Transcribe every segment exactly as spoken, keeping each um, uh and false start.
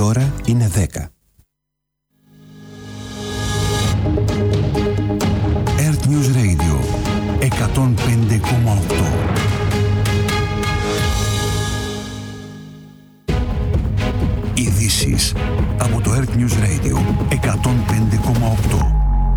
ώρα είναι δέκα. Earth News Radio εκατόν πέντε κόμμα οκτώ. Ειδήσεις από το Earth News Radio εκατόν πέντε κόμμα οκτώ.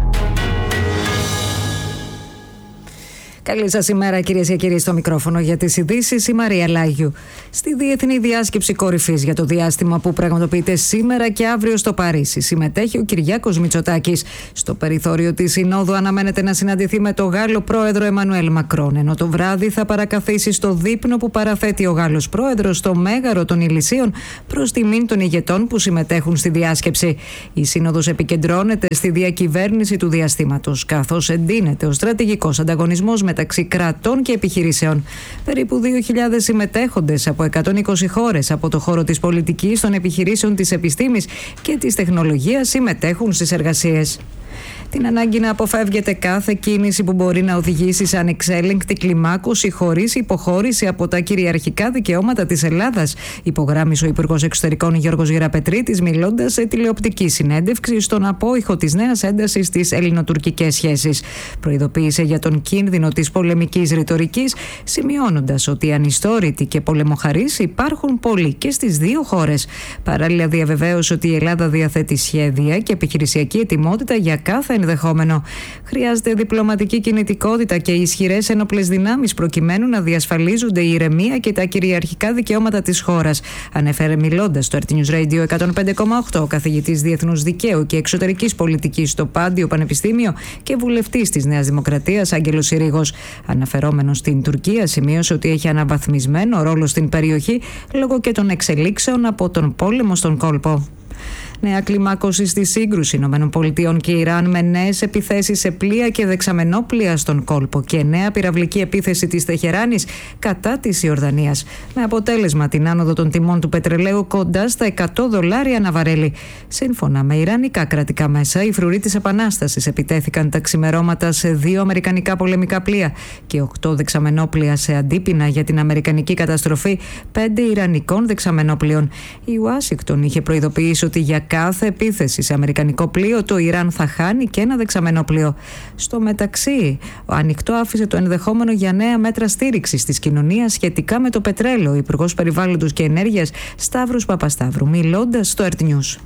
Καλή σας ημέρα, κυρίες και κύριοι, στο μικρόφωνο για τις ειδήσεις, η Μαρία Λάγιου. Στη Διεθνή Διάσκεψη Κορυφής για το διάστημα που πραγματοποιείται σήμερα και αύριο στο Παρίσι, συμμετέχει ο Κυριάκος Μητσοτάκης. Στο περιθώριο της Συνόδου αναμένεται να συναντηθεί με τον Γάλλο πρόεδρο Εμμανουέλ Μακρόν, ενώ το βράδυ θα παρακαθίσει στο δείπνο που παραθέτει ο Γάλλος πρόεδρος στο Μέγαρο των Ηλυσίων προς τιμήν των ηγετών που συμμετέχουν στη διάσκεψη. Η Σύνοδος επικεντρώνεται στη διακυβέρνηση του διαστήματος, καθώς εντείνεται ο στρατηγικός ανταγωνισμός μεταξύ κρατών και επιχειρήσεων. Περίπου δύο χιλιάδες συμμετέχοντες από εκατόν είκοσι χώρες από το χώρο της πολιτικής, των επιχειρήσεων, της επιστήμης και της τεχνολογίας συμμετέχουν στις εργασίες. Την ανάγκη να αποφεύγεται κάθε κίνηση που μπορεί να οδηγήσει σε ανεξέλεγκτη κλιμάκωση χωρίς υποχώρηση από τα κυριαρχικά δικαιώματα της Ελλάδας, υπογράμμισε ο Υπουργός Εξωτερικών Γιώργος Γεραπετρίτης, μιλώντας σε τηλεοπτική συνέντευξη στον απόϊχο της νέας έντασης στις ελληνοτουρκικές σχέσεις. Προειδοποίησε για τον κίνδυνο της πολεμικής ρητορικής, σημειώνοντας ότι ανιστόρητοι και πολεμοχαρείς υπάρχουν πολλοί και στις δύο χώρες. Παράλληλα, διαβεβαίωσε ότι η Ελλάδα διαθέτει σχέδια και επιχειρησιακή ετοιμότητα για κάθε ενδεχόμενο. Χρειάζεται διπλωματική κινητικότητα και ισχυρές ένοπλες δυνάμεις προκειμένου να διασφαλίζονται η ηρεμία και τα κυριαρχικά δικαιώματα της χώρας, ανέφερε μιλώντας στο Earth News Radio εκατόν πέντε κόμμα οκτώ ο καθηγητής Διεθνούς Δικαίου και Εξωτερικής Πολιτικής στο Πάντιο Πανεπιστήμιο και βουλευτής της Νέας Δημοκρατίας Άγγελος Συρίγος. Αναφερόμενος στην Τουρκία, σημείωσε ότι έχει αναβαθμισμένο ρόλο στην περιοχή λόγω και των εξελίξεων από τον πόλεμο στον κόλπο. Νέα κλιμάκωση στη σύγκρουση ΗΠΑ και Ιράν με νέες επιθέσεις σε πλοία και δεξαμενόπλοια στον κόλπο και νέα πυραυλική επίθεση της Τεχεράνης κατά της Ιορδανίας, με αποτέλεσμα την άνοδο των τιμών του πετρελαίου κοντά στα εκατό δολάρια ανά βαρέλι. Σύμφωνα με ιρανικά κρατικά μέσα, οι φρουροί της Επανάστασης επιτέθηκαν τα ξημερώματα σε δύο αμερικανικά πολεμικά πλοία και οκτώ δεξαμενόπλοια σε αντίπεινα για την αμερικανική καταστροφή πέντε ιρανικών δεξαμενόπλοιων. Η Ουάσιγκτον είχε προειδοποιήσει ότι για κάθε επίθεση σε αμερικανικό πλοίο το Ιράν θα χάνει και ένα δεξαμενόπλοιο. Στο μεταξύ, ο ανοιχτό άφησε το ενδεχόμενο για νέα μέτρα στήριξης της κοινωνίας σχετικά με το πετρέλαιο ο Υπουργός Περιβάλλοντος και Ενέργειας Σταύρος Παπασταύρου, μιλώντας στο Earth News.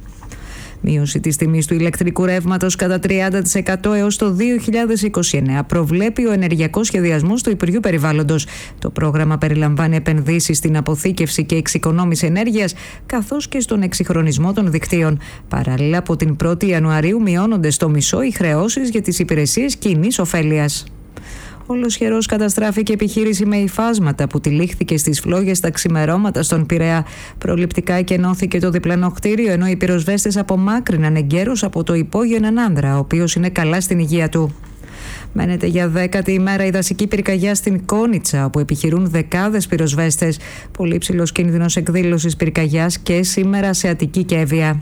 Μείωση της τιμής του ηλεκτρικού ρεύματος κατά τριάντα τοις εκατό έως το δύο χιλιάδες είκοσι εννέα προβλέπει ο ενεργειακός σχεδιασμός του Υπουργείου Περιβάλλοντος. Το πρόγραμμα περιλαμβάνει επενδύσεις στην αποθήκευση και εξοικονόμηση ενέργειας, καθώς και στον εξυγχρονισμό των δικτύων. Παράλληλα, από την πρώτη Ιανουαρίου μειώνονται στο μισό οι χρεώσεις για τις υπηρεσίες κοινής ωφέλειας. Ολοσχερός καταστράφηκε επιχείρηση με υφάσματα που τυλίχθηκε στις φλόγες τα ξημερώματα στον Πειραιά. Προληπτικά εκενώθηκε το διπλανό κτίριο, ενώ οι πυροσβέστες απομάκρυναν εγκαίρως από το υπόγειο έναν άνδρα, ο οποίος είναι καλά στην υγεία του. Μένεται για δέκατη ημέρα η δασική πυρκαγιά στην Κόνιτσα, όπου επιχειρούν δεκάδες πυροσβέστες. Πολύ ψηλός κίνδυνος εκδήλωσης πυρκαγιάς και σήμερα σε Αττική και Εύβοια.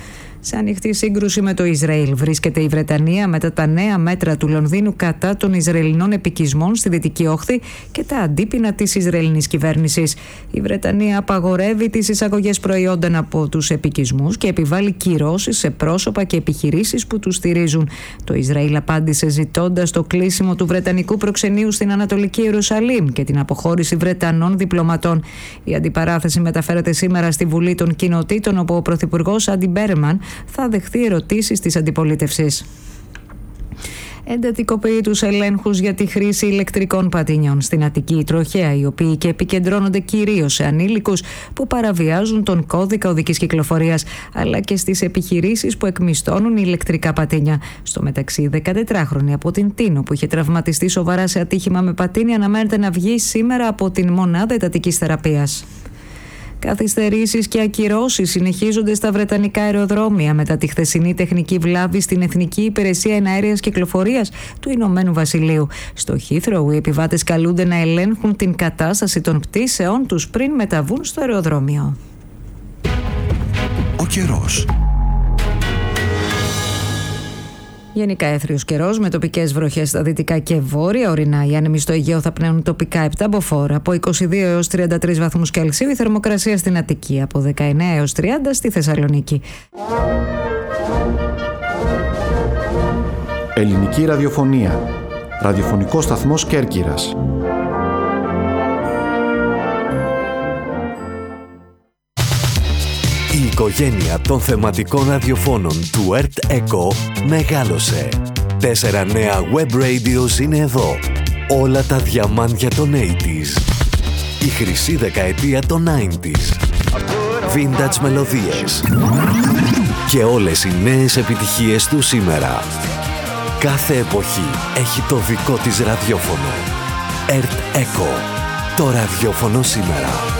Σε ανοιχτή σύγκρουση με το Ισραήλ βρίσκεται η Βρετανία μετά τα νέα μέτρα του Λονδίνου κατά των Ισραηλινών επικισμών στη Δυτική Όχθη και τα αντίπεινα της Ισραηλινής κυβέρνησης. Η Βρετανία απαγορεύει τις εισαγωγές προϊόντων από τους επικισμούς και επιβάλλει κυρώσεις σε πρόσωπα και επιχειρήσεις που τους στηρίζουν. Το Ισραήλ απάντησε ζητώντας το κλείσιμο του Βρετανικού προξενείου στην Ανατολική Ιερουσαλήμ και την αποχώρηση Βρετανών διπλωματών. Η αντιπαράθεση μεταφέρεται σήμερα στη Βουλή των Κοινοτήτων, όπου ο Πρωθυπουργός Άντι Μπέρμαν θα δεχθεί ερωτήσεις της αντιπολίτευσης. Εντατικοποιεί τους ελέγχους για τη χρήση ηλεκτρικών πατίνιων στην Αττική τροχέα, οι οποίοι και επικεντρώνονται κυρίως σε ανήλικους που παραβιάζουν τον κώδικα οδικής κυκλοφορίας, αλλά και στις επιχειρήσεις που εκμισθώνουν ηλεκτρικά πατίνια. Στο μεταξύ, η δεκατετράχρονη από την Τίνο, που είχε τραυματιστεί σοβαρά σε ατύχημα με πατίνια, αναμένεται να βγει σήμερα από την μονάδα εντατικής θεραπείας. Καθυστερήσεις και ακυρώσεις συνεχίζονται στα βρετανικά αεροδρόμια μετά τη χθεσινή τεχνική βλάβη στην Εθνική Υπηρεσία Εναέριας Κυκλοφορίας του Ηνωμένου Βασιλείου. Στο Heathrow, οι επιβάτες καλούνται να ελέγχουν την κατάσταση των πτήσεών τους πριν μεταβούν στο αεροδρόμιο. Ο καιρός. Γενικά έθριος καιρός με τοπικές βροχές στα δυτικά και βόρεια ορεινά. Οι άνεμοι στο Αιγαίο θα πνέουν τοπικά επτά μποφόρ. Από είκοσι δύο έως τριάντα τρεις βαθμούς Κελσίου η θερμοκρασία στην Αττική. Από δεκαεννέα έως τριάντα στη Θεσσαλονίκη. Ελληνική ραδιοφωνία. Ραδιοφωνικός σταθμός Κέρκυρας. Η οικογένεια των θεματικών ραδιοφώνων του Earth Echo μεγάλωσε. Τέσσερα νέα web radios είναι εδώ. Όλα τα διαμάντια των ογδόντα. Η χρυσή δεκαετία των ενενήντα. Vintage μελωδίες. Και όλες οι νέες επιτυχίες του σήμερα. Κάθε εποχή έχει το δικό της ραδιόφωνο. Earth Echo. Το ραδιόφωνο σήμερα.